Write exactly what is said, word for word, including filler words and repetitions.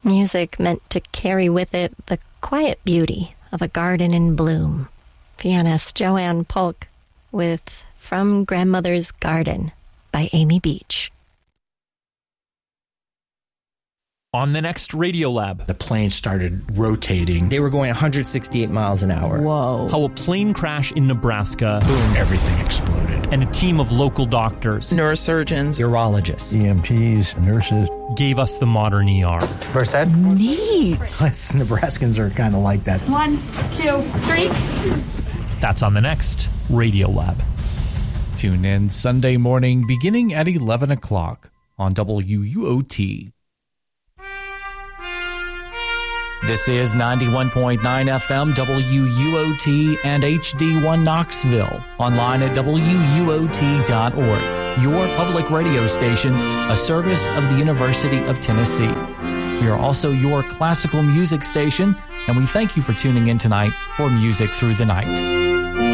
Music meant to carry with it the quiet beauty of a garden in bloom. Pianist Joanne Polk with From Grandmother's Garden by Amy Beach. On the next Radiolab, the plane started rotating. They were going one hundred sixty-eight miles an hour. Whoa. How a plane crash in Nebraska. Boom, everything exploded. And a team of local doctors, neurosurgeons, urologists, E M Ts, nurses, gave us the modern E R. First ed? Neat. Us Nebraskans are kind of like that. One, two, three. That's on the next Radiolab. Tune in Sunday morning beginning at eleven o'clock on W U O T. This is ninety-one point nine F M W U O T and H D one Knoxville. Online at W U O T dot org. Your public radio station, a service of the University of Tennessee. We are also your classical music station, and we thank you for tuning in tonight for Music Through the Night.